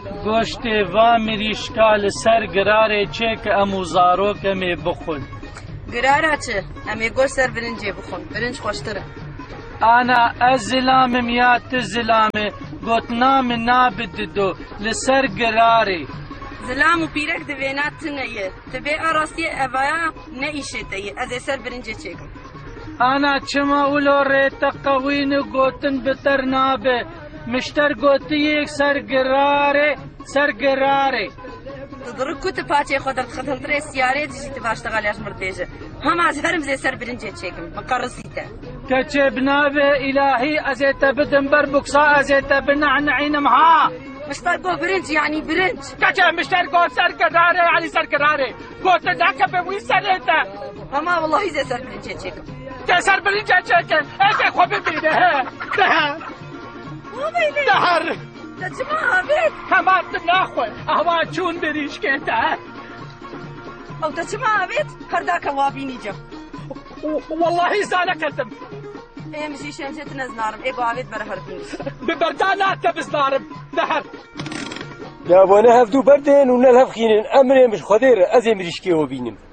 گۆشتێ وا مریشکا لەسەر گرارێ چێ کە ئەموو زارۆکەمێ بخۆن. گرارە چ؟ ئەمێ گۆشت سەر برنجێ بخۆن، برنج خۆشترە. ئانا ئەس زلامم یا ت زلامێ گوتنا من نابددۆ لەسەر گرارێ. زلام و پیرەک دەوێنات تنەیە، دەبێ ئاڕاستیە ئەڤایە نەئیشێتەیە، ئەزێ سەر برنجێ چێکم. ئانا چما ئولۆ ڕێتە قەوین و گوتن بتەر نابێ، مشتەر گوتیەک سەر گرارێ سەر گرارێ. دڕک کوتە پاچێ خۆ دەرخەتەنترێ سیارێ دژیتە باشتەغا لەش مردێژە. هەماز هەرم زێ سەر برنجێ چێکم، بقەڕسیتە. کەچێ بنابێ ئیلاهی ئەزێتە بدم بەر بوکسا ئەزێتە بنەعنەعینم ها. مشتەر گۆ برنج یعنی برنج. کەچێ مشتەر گۆ سەر گرارێ علی سەر گرارێ. گۆتە داکە بە وی سەرێتە. هەما وەڵڵاهی زێ سەر برنجێ چێکم. تێ سەر برنجێ چێکن، ئەزێ خۆ ببینە هە. دەهەر. دەچما هەبێت؟ هەماتم ناخۆی، ئەوا چوون بریشکێتە. ئەو دەچما هەبێت؟ هەرداکە وابینی جەم. وەڵڵاهی زانەکەتم. ئێمەشی شێنجێت نەزنارم، ئێگۆ ئاوێت بەرە هەربین. ببەردا ناتە بزنارم، دەهەر. یا بۆنە هەفتوو بەردێن و نەل هەفخینن ئەمرێ مش خۆدێرە ئەزێ مریشکێوە بینم.